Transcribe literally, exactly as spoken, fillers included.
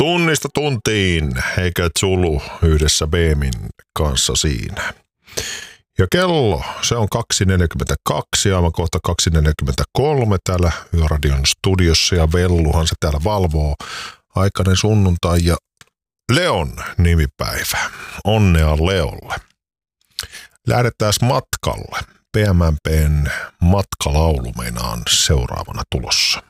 Tunnista tuntiin, eikä Zulu yhdessä Beemin kanssa siinä. Ja kello, se on kaksi neljäkymmentäkaksi ja aivan kohta kaksi neljäkymmentäkolme täällä Yöradion studiossa ja Velluhan se täällä valvoo. Aikainen sunnuntai ja Leon nimipäivä. Onnea Leolle. Lähdetään matkalle. P M M P:n matkalaulu meinaan seuraavana tulossa.